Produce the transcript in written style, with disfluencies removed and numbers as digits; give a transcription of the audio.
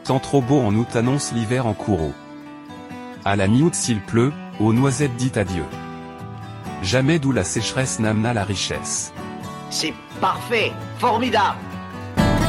Temps trop beau en août annonce l'hiver en courroux. À la mi-août s'il pleut, aux noisettes dit adieu. Jamais d'où la sécheresse n'amena la richesse. C'est parfait, formidable.